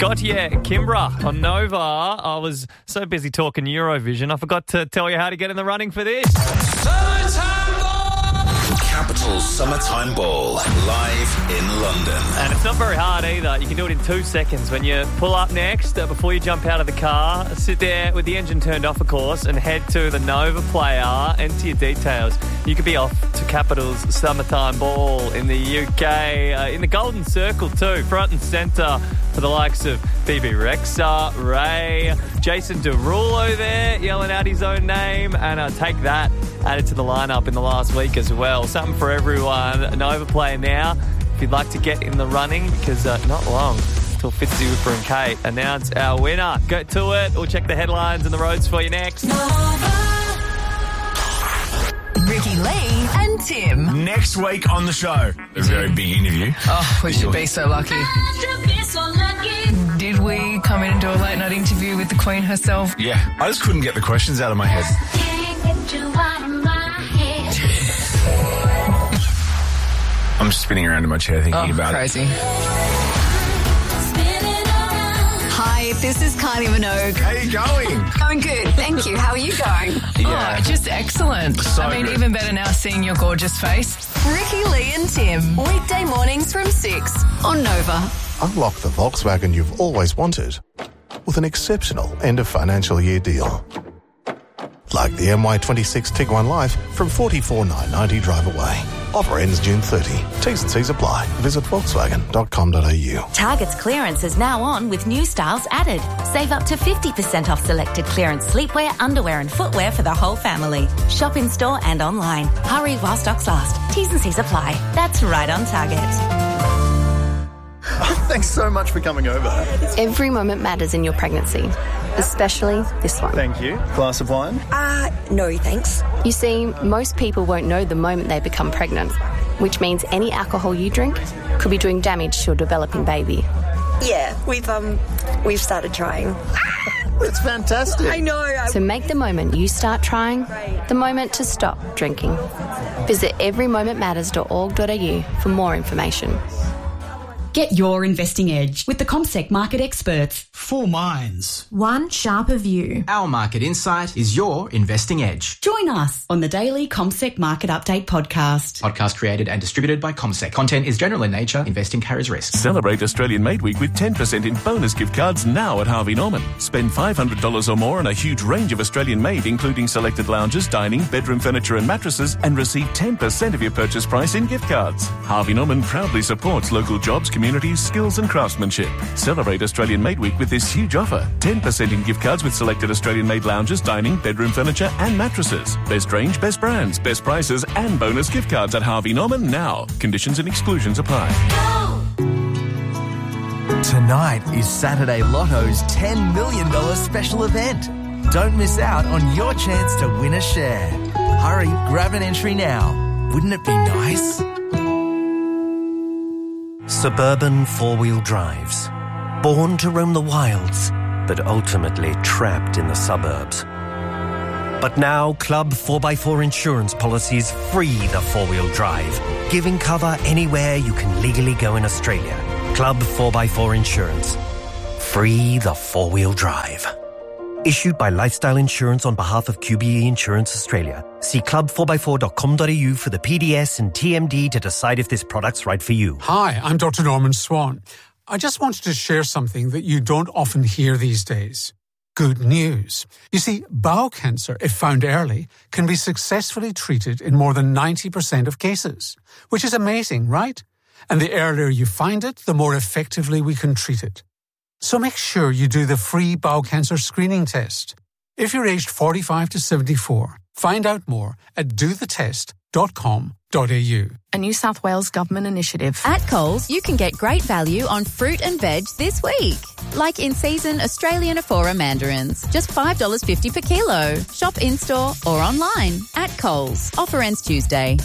Gautier Kimbra on Nova. I was so busy talking Eurovision, I forgot to tell you how to get in the running for this. Summertime Ball! Capital Summertime Ball, live in London. And it's not very hard either. You can do it in 2 seconds. When you pull up next, before you jump out of the car, sit there with the engine turned off, of course, and head to the Nova player, enter your details. You could be off to Capital's Summertime Ball in the UK, in the Golden Circle too, front and centre for the likes of Bebe Rexha, Ray, Jason Derulo there, yelling out his own name, and Take That added to the lineup in the last week as well. Something for everyone. Nova play now if you'd like to get in the running, because not long till Fitzy, Whipper and Kate announce our winner. Go to it. We'll check the headlines and the roads for you next. Ricky Lee and Tim. Next week on the show, a very big interview. Oh, we should be so lucky. Did we come in and do a late night interview with the Queen herself? Yeah, I just couldn't get the questions out of my head. I'm spinning around in my chair thinking about crazy. it. Hi, this is Kylie Minogue. How are you going? Going good, thank you. How are you going? Yeah. Oh, just excellent. So good. good. Even better now seeing your gorgeous face. Ricky Lee and Tim. Weekday mornings from 6 on Nova. Unlock the Volkswagen you've always wanted with an exceptional end-of-financial-year deal. Like the MY26 Tiguan Life from $44,990 drive away. Offer ends June 30. T's and C's apply. Visit volkswagen.com.au. Target's clearance is now on with new styles added. Save up to 50% off selected clearance sleepwear, underwear and footwear for the whole family. Shop in store and online. Hurry while stocks last. T's and C's apply. That's right on Target. Thanks so much for coming over. Every moment matters in your pregnancy, especially this one. Thank you. Glass of wine? No, thanks. You see, most people won't know the moment they become pregnant, which means any alcohol you drink could be doing damage to your developing baby. Yeah, we've started trying. That's fantastic. I know. So make the moment you start trying the moment to stop drinking. Visit everymomentmatters.org.au for more information. Get your investing edge with the CommSec market experts. 4 minds. One sharper view. Our market insight is your investing edge. Join us on the daily CommSec Market Update podcast. Podcast created and distributed by CommSec. Content is general in nature. Investing carries risk. Celebrate Australian Made Week with 10% in bonus gift cards now at Harvey Norman. Spend $500 or more on a huge range of Australian made, including selected lounges, dining, bedroom furniture and mattresses, and receive 10% of your purchase price in gift cards. Harvey Norman proudly supports local jobs, communities, skills and craftsmanship. Celebrate Australian Made Week with this huge offer. 10% in gift cards with selected Australian made lounges, dining, bedroom furniture and mattresses. Best range, best brands, best prices and bonus gift cards at Harvey Norman now. Conditions and exclusions apply. Tonight is Saturday Lotto's $10 million special event. Don't miss out on your chance to win a share. Hurry, grab an entry now. Wouldn't it be nice? Suburban four-wheel drives. Born to roam the wilds, but ultimately trapped in the suburbs. But now, Club 4x4 insurance policies free the four-wheel drive, giving cover anywhere you can legally go in Australia. Club 4x4 Insurance. Free the four-wheel drive. Issued by Lifestyle Insurance on behalf of QBE Insurance Australia. See club4x4.com.au for the PDS and TMD to decide if this product's right for you. Hi, I'm Dr. Norman Swan. I just wanted to share something that you don't often hear these days. Good news. You see, bowel cancer, if found early, can be successfully treated in more than 90% of cases, which is amazing, right? And the earlier you find it, the more effectively we can treat it. So make sure you do the free bowel cancer screening test. If you're aged 45 to 74, find out more at dothetest.com.au. A New South Wales government initiative. At Coles, you can get great value on fruit and veg this week. Like in-season Australian Afora mandarins, just $5.50 per kilo. Shop in-store or online at Coles. Offer ends Tuesday.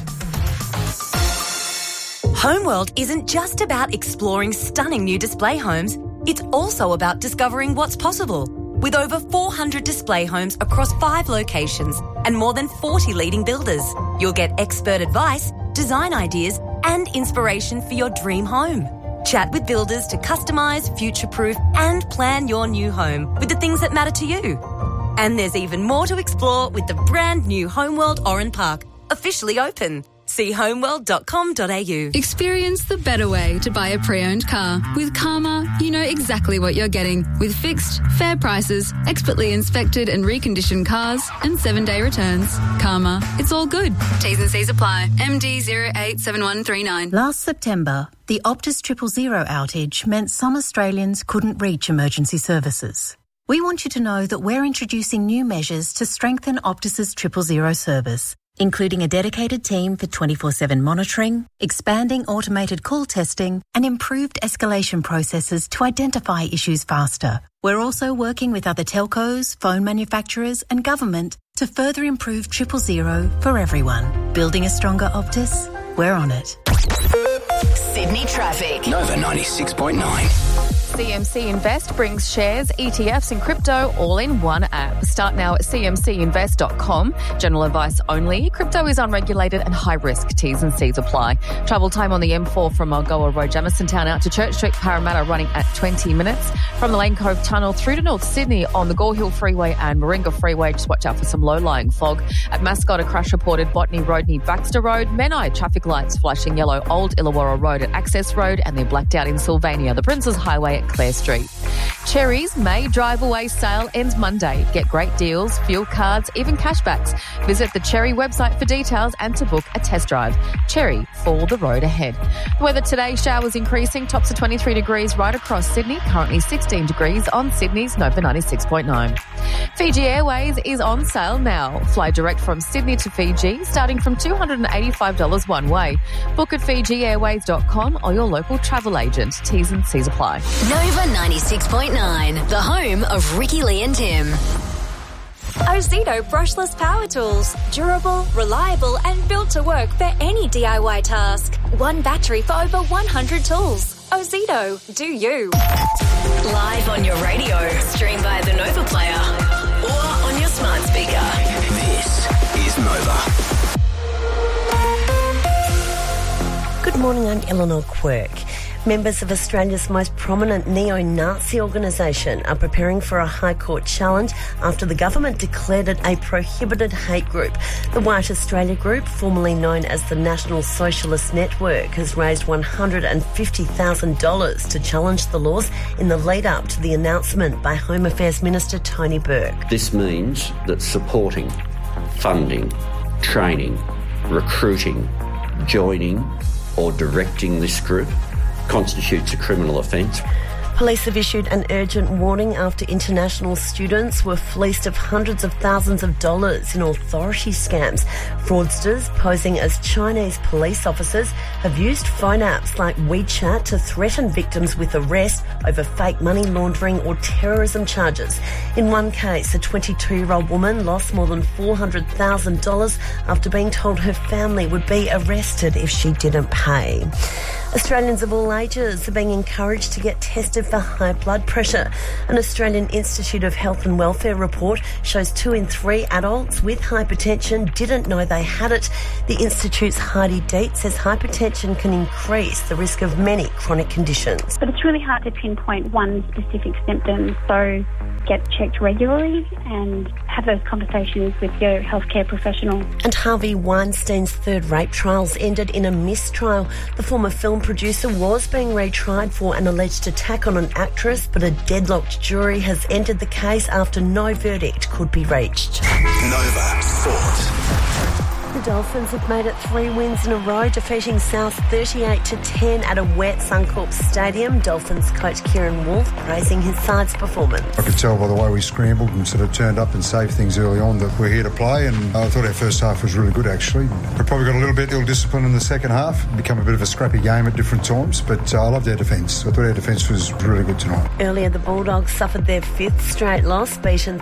Homeworld isn't just about exploring stunning new display homes. It's also about discovering what's possible. With over 400 display homes across 5 locations and more than 40 leading builders, you'll get expert advice, design ideas and inspiration for your dream home. Chat with builders to customise, future-proof and plan your new home with the things that matter to you. And there's even more to explore with the brand new Homeworld Oran Park, officially open. See homeworld.com.au. Experience the better way to buy a pre-owned car. With Karma, you know exactly what you're getting with fixed, fair prices, expertly inspected and reconditioned cars and 7-day returns. Karma, it's all good. T's and C's apply. MD 087139. Last September, the Optus 000 outage meant some Australians couldn't reach emergency services. We want you to know that we're introducing new measures to strengthen Optus's 000 service, including a dedicated team for 24/7 monitoring, expanding automated call testing, and improved escalation processes to identify issues faster. We're also working with other telcos, phone manufacturers, and government to further improve 000 for everyone. Building a stronger Optus? We're on it. Sydney traffic. Nova 96.9. CMC Invest brings shares, ETFs and crypto all in one app. Start now at cmcinvest.com. General advice only. Crypto is unregulated and high risk. T's and C's apply. Travel time on the M4 from Mulgoa Road, Jamesontown out to Church Street, Parramatta running at 20 minutes. From the Lane Cove Tunnel through to North Sydney on the Gore Hill Freeway and Moringa Freeway. Just watch out for some low-lying fog. At Mascot, a crash reported Botany Road near Baxter Road. Menai, traffic lights flashing yellow. Old Illawarra Road at Access Road, and they're blacked out in Sylvania. The Princes Highway at Clare Street. Cherry's May Drive Away sale ends Monday. Get great deals, fuel cards, even cashbacks. Visit the Cherry website for details and to book a test drive. Cherry, for the road ahead. The weather today, showers increasing. Tops of 23 degrees right across Sydney. Currently 16 degrees on Sydney's Nova 96.9. Fiji Airways is on sale now. Fly direct from Sydney to Fiji, starting from $285 one way. Book at FijiAirways.com or your local travel agent. T's and C's apply. Nova 96.9, the home of Ricky Lee and Tim. Ozito brushless power tools. Durable, reliable and built to work for any DIY task. One battery for over 100 tools. Ozito, do you. Live on your radio, stream via the Nova player or on your smart speaker. This is Nova. Good morning, I'm Eleanor Quirk. Members of Australia's most prominent neo-Nazi organisation are preparing for a High Court challenge after the government declared it a prohibited hate group. The White Australia Group, formerly known as the National Socialist Network, has raised $150,000 to challenge the laws in the lead-up to the announcement by Home Affairs Minister Tony Burke. This means that supporting, funding, training, recruiting, joining or directing this group constitutes a criminal offence. Police have issued an urgent warning after international students were fleeced of hundreds of thousands of dollars in authority scams. Fraudsters posing as Chinese police officers have used phone apps like WeChat to threaten victims with arrest over fake money laundering or terrorism charges. In one case, a 22-year-old woman lost more than $400,000 after being told her family would be arrested if she didn't pay. Australians of all ages are being encouraged to get tested for high blood pressure. An Australian Institute of Health and Welfare report shows 2 in 3 adults with hypertension didn't know they had it. The Institute's Heidi Dietz says hypertension can increase the risk of many chronic conditions. But it's really hard to pinpoint one specific symptom, so get checked regularly and have those conversations with your healthcare professional. And Harvey Weinstein's 3rd rape trials ended in a mistrial. The former film producer was being retried for an alleged attack on an actress, but a deadlocked jury has ended the case after no verdict could be reached. Nova Sport. The Dolphins have made it 3 wins in a row, defeating South 38-10 at a wet Suncorp Stadium. Dolphins coach Kieran Wolf praising his side's performance. I could tell by the way we scrambled and sort of turned up and saved things early on that we're here to play, and I thought our first half was really good actually. We probably got a little bit ill-disciplined in the second half, become a bit of a scrappy game at different times, but I loved our defence. I thought our defence was really good tonight. Earlier the Bulldogs suffered their 5th straight loss, beaten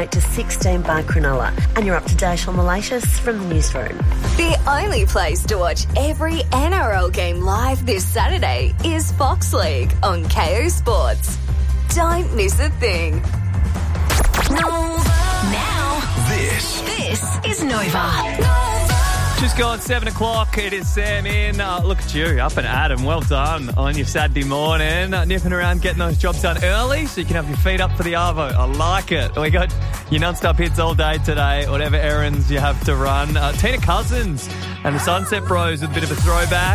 38-16 by Cronulla. And you're up to date on the latest from the newsroom. The only place to watch every NRL game live this Saturday is Fox League on KO Sports. Don't miss a thing. Nova. Now. This is Nova. Just gone 7 o'clock. It is Sam in. Look at you, up and at 'em. Well done on your Saturday morning. Nipping around, getting those jobs done early so you can have your feet up for the Arvo. I like it. We got your non-stop hits all day today, whatever errands you have to run. Tina Cousins and the Sunset Bros with a bit of a throwback.